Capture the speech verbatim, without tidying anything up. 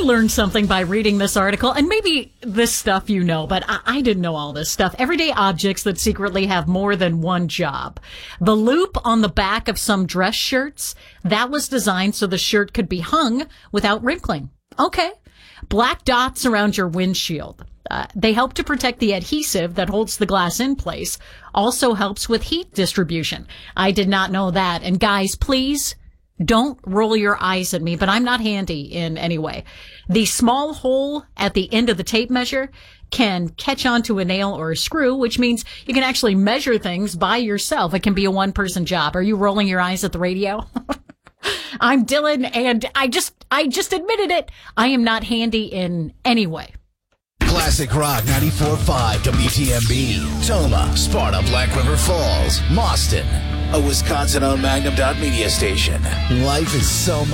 I learned something by reading this article, and maybe this stuff you know, but I, I didn't know all this stuff. Everyday objects that secretly have more than one job. The loop on the back of some dress shirts, that was designed so the shirt could be hung without wrinkling. Okay. Black dots around your windshield. Uh, they help to protect the adhesive that holds the glass in place. Also helps with heat distribution. I did not know that. And guys, please don't roll your eyes at me, but I'm not handy in any way. The small hole at the end of the tape measure can catch onto a nail or a screw, which means you can actually measure things by yourself. It can be a one-person job. Are you rolling your eyes at the radio? I'm Dylan, and I just, I just admitted it. I am not handy in any way. Classic Rock ninety-four point five W T M B. Toma, Sparta, Black River Falls, Mauston. A Wisconsin-owned Magnum dot media station. Life is so much.